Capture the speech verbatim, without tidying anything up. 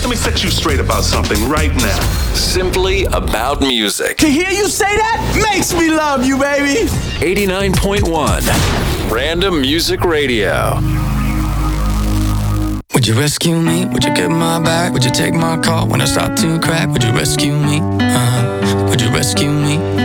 Let me set you straight about something right now. Simply about music. To hear you say that makes me love you, baby. eighty-nine point one Random Music Radio. Would you rescue me? Would you get my back? Would you take my call when I start to crack? Would you rescue me? Uh-huh. Would you rescue me?